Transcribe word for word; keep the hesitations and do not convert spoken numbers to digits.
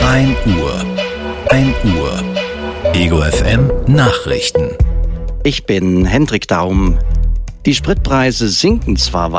ein Uhr. ein Uhr. Ego F M Nachrichten. Ich bin Hendrik Daum. Die Spritpreise sinken zwar